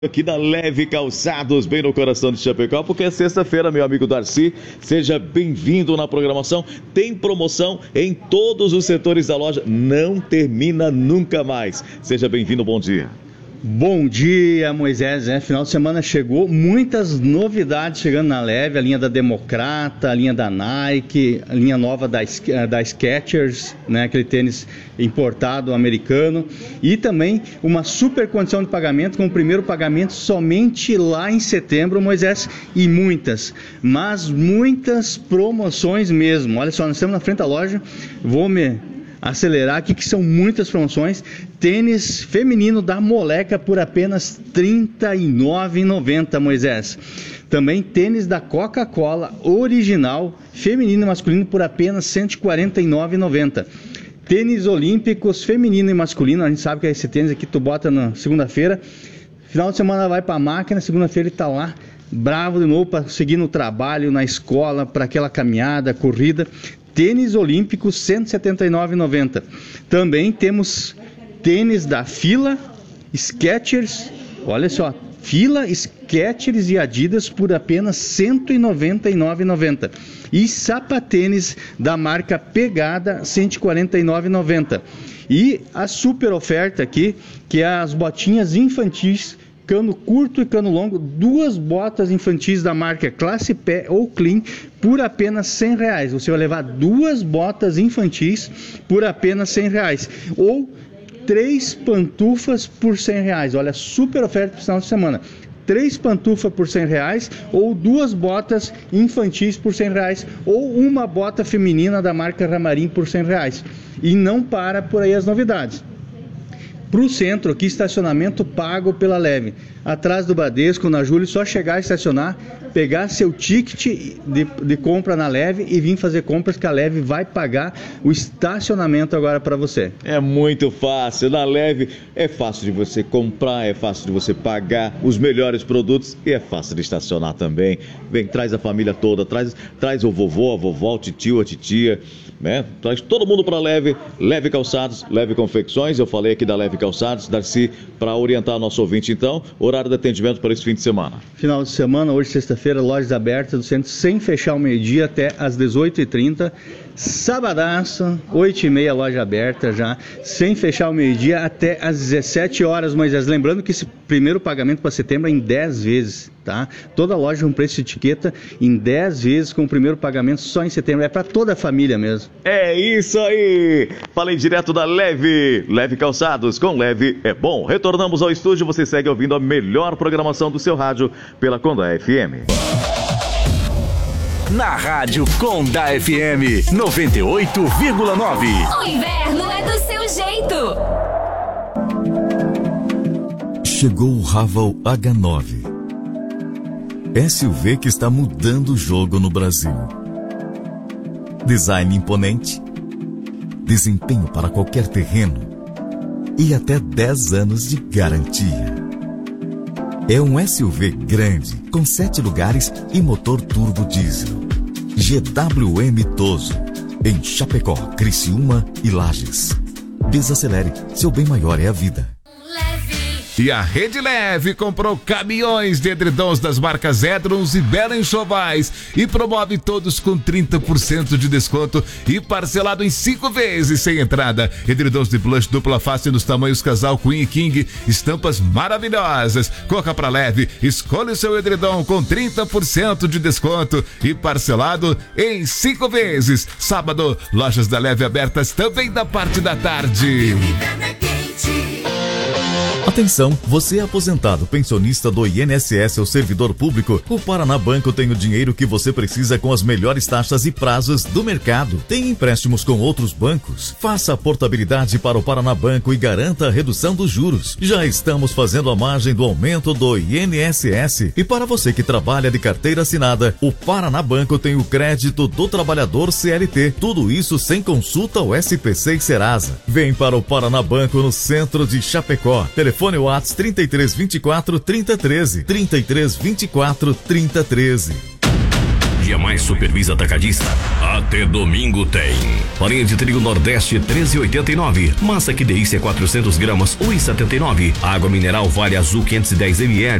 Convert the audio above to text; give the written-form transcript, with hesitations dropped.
Aqui da Leve Calçados, bem no coração de Chapecó, porque é sexta-feira, meu amigo Darcy. Seja bem-vindo na programação. Tem promoção em todos os setores da loja, não termina nunca mais. Seja bem-vindo, bom dia. Bom dia, Moisés. Final de semana chegou, muitas novidades chegando na Leve, a linha da Democrata, a linha da Nike, a linha nova da Skechers, né, aquele tênis importado americano, e também uma super condição de pagamento, com o primeiro pagamento somente lá em setembro, Moisés, e muitas promoções mesmo. Olha só, nós estamos na frente da loja, vou me acelerar aqui que são muitas promoções. Tênis feminino da Moleca por apenas R$ 39,90, Moisés. Também tênis da Coca-Cola original, feminino e masculino por apenas R$ 149,90. Tênis olímpicos feminino e masculino, a gente sabe que esse tênis aqui tu bota na segunda-feira, final de semana vai para a máquina, segunda-feira ele tá lá bravo de novo para seguir no trabalho, na escola, para aquela caminhada, corrida. Tênis olímpicos R$ 179,90. Também temos tênis da Fila, Skechers, olha só, Fila, Skechers e Adidas por apenas R$ 199,90. E sapatênis da marca Pegada, R$ 149,90. E a super oferta aqui, que é as botinhas infantis, cano curto e cano longo, duas botas infantis da marca Classe Pé ou Clean por apenas R$ 100. Você vai levar duas botas infantis por apenas R$ 100. Ou 3 pantufas por R$ 100. Olha, super oferta para o final de semana. 3 pantufas por R$ 100 ou duas botas infantis por R$ 100 ou uma bota feminina da marca Ramarim por R$ 100. E não para por aí as novidades. Para o centro aqui, estacionamento pago pela Leve. Atrás do Bradesco, na Júlio, só chegar a estacionar, pegar seu ticket de compra na Leve e vir fazer compras, que a Leve vai pagar o estacionamento agora para você. É muito fácil, na Leve é fácil de você comprar, é fácil de você pagar os melhores produtos e é fácil de estacionar também. Vem, traz a família toda, traz o vovô, a vovó, o titio, a titia, né? Traz todo mundo para Leve, Leve Calçados, Leve Confecções. Eu falei aqui da Leve Calçados, Darcy, para orientar nosso ouvinte então, horário de atendimento para esse fim de semana. Final de semana, hoje sexta-feira, lojas abertas do centro, sem fechar o meio-dia até às 18h30. Sabadaço, 8h30, loja aberta já, sem fechar o meio-dia até às 17 horas, Moisés. Lembrando que esse primeiro pagamento para setembro é em 10 vezes, tá? Toda loja com preço de etiqueta em 10 vezes com o primeiro pagamento só em setembro. É para toda a família mesmo. É isso aí! Falei direto da Leve. Leve Calçados, com Leve é bom. Retornamos ao estúdio, você segue ouvindo a melhor programação do seu rádio pela Conda FM. Na rádio Conda FM 98,9. O inverno é do seu jeito. Chegou o Raval H9. SUV que está mudando o jogo no Brasil. Design imponente, desempenho para qualquer terreno e até 10 anos de garantia. É um SUV grande, com 7 lugares e motor turbo diesel. GWM Toso, em Chapecó, Criciúma e Lages. Desacelere, seu bem maior é a vida. E a Rede Leve comprou caminhões de edredons das marcas Edrons e Bela Enxovais e promove todos com 30% de desconto e parcelado em 5 vezes sem entrada. Edredons de plush dupla face nos tamanhos casal Queen e King, estampas maravilhosas. Corra pra Leve, escolha o seu edredom com 30% de desconto e parcelado em 5 vezes. Sábado, lojas da Leve abertas também da parte da tarde. Atenção, você é aposentado, pensionista do INSS ou servidor público? O Paraná Banco tem o dinheiro que você precisa com as melhores taxas e prazos do mercado. Tem empréstimos com outros bancos? Faça a portabilidade para o Paraná Banco e garanta a redução dos juros. Já estamos fazendo a margem do aumento do INSS. E para você que trabalha de carteira assinada, o Paraná Banco tem o crédito do trabalhador CLT. Tudo isso sem consulta ao SPC e Serasa. Vem para o Paraná Banco no centro de Chapecó. Telefone WhatsApp 3324 3013. 3324 3013. e a mais Supervisa Atacadista. Até domingo tem. Farinha de trigo Nordeste 13,89. Massa que delícia 400 gramas 1,79. Água mineral Vale Azul 510 ml